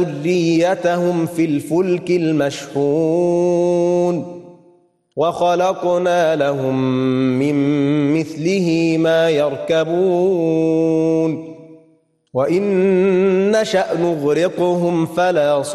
ذريتهم في الفلك المشحون وخلقنا لهم من مثله ما يركبون وإن نشأ نغرقهم فلا